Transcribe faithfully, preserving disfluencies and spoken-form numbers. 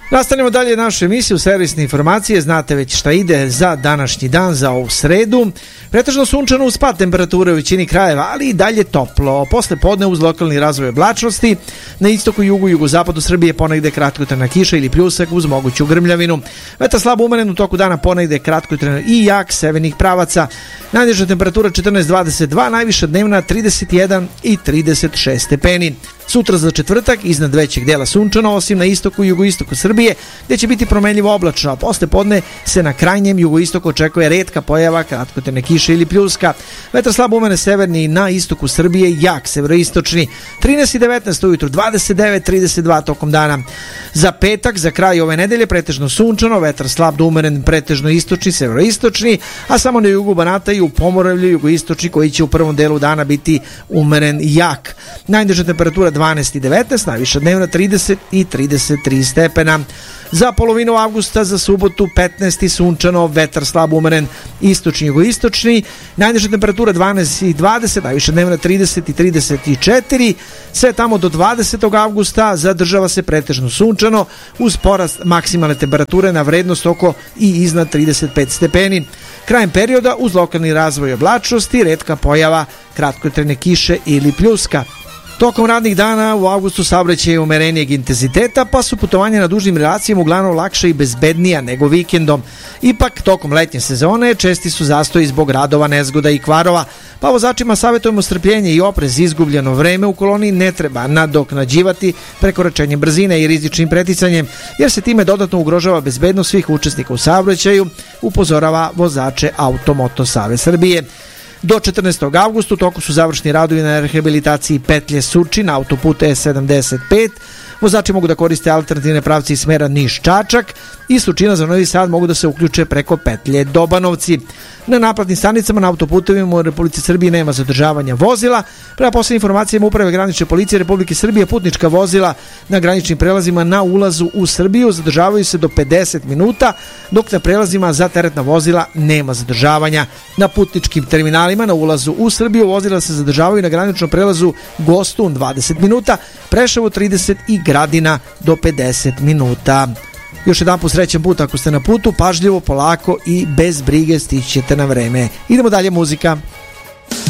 Nastavljamo dalje našu emisiju servisne informacije. Znate već šta ide za današnji dan, za ovu sredu. Pretežno sunčano uz pad temperature u većini krajeva, ali i dalje toplo. Posle podne uz lokalni razvoj oblačnosti. Na istoku, jugu i jugozapadu Srbije ponegde kratkotrajna kiša ili pljusak uz moguću grmljavinu. Vetar slabo umeren u toku dana, ponegde kratkotrajno i jak severnih pravaca. Najniža temperatura četrnaest do dvadeset dva, najviša dnevna trideset jedan i trideset šest stepeni. Sutra za četvrtak iznad većeg dela sunčano, osim na istoku i jugoistoku Srbije, gde će biti promenljivo oblačno, a posle podne se na krajnjem jugoistoku očekuje retka pojava kratkotrajne kiše ili pljuska. Vetar slabo umeren severni i na istoku Srbije, jak severoistočni, trinaest i devetnaest ujutru, dvadeset devet i trideset dva tokom dana. Za petak, za kraj ove nedelje, pretežno sunčano, vetar slab do umeren pretežno istočni, severoistočni, a samo na jugu Banata i u Pomoravlju jugoistočni, koji će u prvom delu dana biti umeren jak. Najniža temperatura dvanaest i devetnaest, najviša dnevna trideset i trideset tri stepena. Za polovinu avgusta, za subotu petnaest i sunčano, vetar slabo umeren istočni jugoistočni, najniža temperatura dvanaest i dvadeset, najviša dnevna trideset i trideset četiri, sve tamo do dvadesetog avgusta zadržava se pretežno sunčano uz porast maksimalne temperature na vrednost oko i iznad trideset pet stepeni. Krajem perioda uz lokalni razvoj oblačnosti, retka pojava kratkotrajne kiše ili pljuska. Tokom radnih dana u avgustu saobraćaj je umerenijeg intenziteta, pa su putovanja na dužnim relacijama uglavnom lakše i bezbednija nego vikendom. Ipak, tokom letnje sezone česti su zastoji zbog radova, nezgoda i kvarova, pa vozačima savjetujemo strpljenje i oprez. Izgubljeno vreme u koloniji ne treba nadoknađivati prekoračenjem brzine i rizičnim preticanjem, jer se time dodatno ugrožava bezbednost svih učesnika u saobraćaju, upozorava vozače Automoto Savez Srbije. Do četrnaestog avgusta u toku su završni radovi na rehabilitaciji petlje Surčin, autoput E sedamdeset pet. Vozači mogu da koriste alternativne pravce iz smera Niš-Čačak i Surčina za Novi Sad mogu da se uključe preko petlje Dobanovci. Na naplatnim stanicama na autoputevima u Republici Srbiji nema zadržavanja vozila. Prema poslednjim informacijama Uprave granične policije Republike Srbije, putnička vozila na graničnim prelazima na ulazu u Srbiju zadržavaju se do pedeset minuta, dok na prelazima za teretna vozila nema zadržavanja. Na putničkim terminalima na ulazu u Srbiju vozila se zadržavaju na graničnom prelazu Gostun dvadeset minuta, Preševo trideset i Gradina do pedeset minuta. Još jedan put srećan put ako ste na putu, pažljivo, polako i bez brige stići ćete na vreme. Idemo dalje, muzika.